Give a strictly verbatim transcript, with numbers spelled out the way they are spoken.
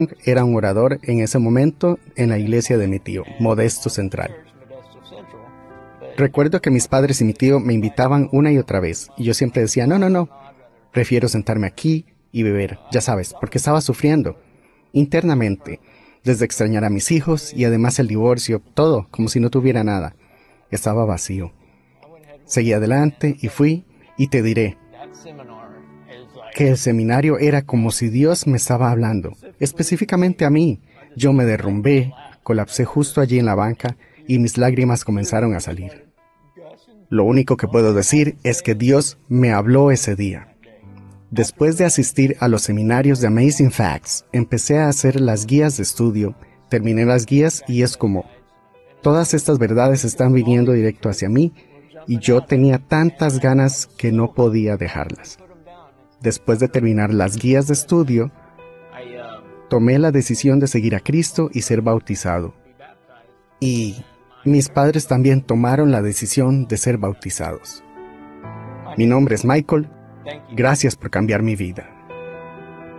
era un orador en ese momento en la iglesia de mi tío, Modesto Central. Recuerdo que mis padres y mi tío me invitaban una y otra vez, y yo siempre decía, no, no, no, prefiero sentarme aquí y beber, ya sabes, porque estaba sufriendo internamente, desde extrañar a mis hijos y además el divorcio, todo como si no tuviera nada. Estaba vacío. Seguí adelante y fui, y te diré que el seminario era como si Dios me estaba hablando, específicamente a mí. Yo me derrumbé, colapsé justo allí en la banca y mis lágrimas comenzaron a salir. Lo único que puedo decir es que Dios me habló ese día. Después de asistir a los seminarios de Amazing Facts, empecé a hacer las guías de estudio, terminé las guías y es como, todas estas verdades están viniendo directo hacia mí y yo tenía tantas ganas que no podía dejarlas. Después de terminar las guías de estudio, tomé la decisión de seguir a Cristo y ser bautizado. Y mis padres también tomaron la decisión de ser bautizados. Mi nombre es Michael. Gracias por cambiar mi vida.